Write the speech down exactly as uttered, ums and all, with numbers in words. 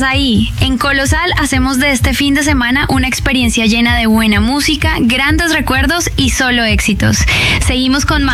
ahí. En Colosal hacemos de este fin de semana una experiencia llena de buena música, grandes recuerdos y solo éxitos. Seguimos con más.